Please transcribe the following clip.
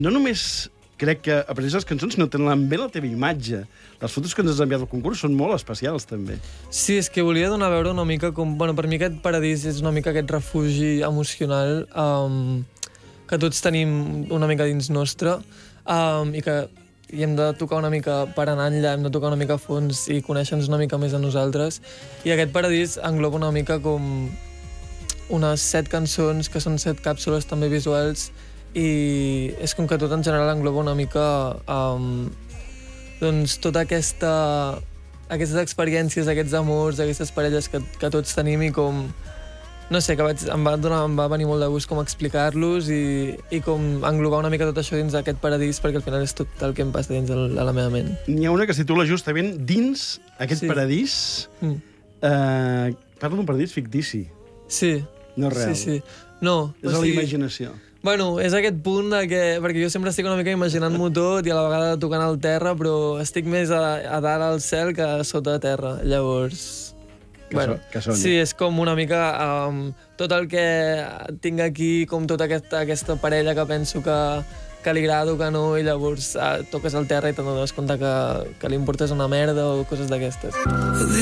no només crec que apreciar les cançons, sinó també la teva imatge. Les fotos que ens has enviat al concurs són molt especials, també. Sí, és que volia donar a veure una mica com... Bueno, per mi aquest paradís és una mica aquest refugi emocional que tots tenim una mica dins nostre i que hem de tocar una mica per anar enllà, hem de tocar una mica a fons i conèixer-nos una mica més a nosaltres. I aquest paradís engloba una mica com unes 7 cançons, que són 7 càpsules també visuals, i és com que tot en general engloba una mica doncs tota aquestes experiències, aquests amors, aquestes parelles que tots tenim i com, no sé, que em va venir molt de gust com explicar-los i com englobar una mica tot això dins d'aquest paradís, perquè al final és tot el que em passa dins de la meva ment. N'hi ha una que es titula justament Dins aquest paradís. Parla d'un paradís fictici. Sí. No real. Sí. No. És a la imaginació. Bueno, és aquest punt de que... Perquè jo sempre estic una mica imaginant-m'ho tot i a la vegada tocant al terra, però estic més a dalt al cel que sota terra. Llavors... Que soni. Sí, és com una mica tot el que tinc aquí, com tota aquesta parella que penso que li agrada o que no, i llavors toques al terra i te'n dones compte que li importes una merda o coses d'aquestes.